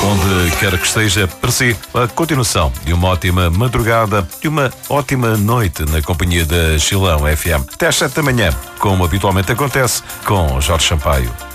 onde quer que esteja, para si, a continuação de uma ótima madrugada e uma ótima noite na companhia da Chilão FM. Até às 7 da manhã, como habitualmente acontece, com Jorge Sampaio.